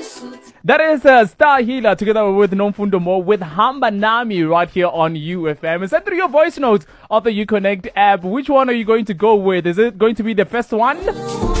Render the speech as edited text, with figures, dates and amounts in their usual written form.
That is Star Healer together with Nomfundo Mo with Hamba Nami right here on UFM. And send through your voice notes of the UConnect app. Which one are you going to go with? Is it going to be the first one?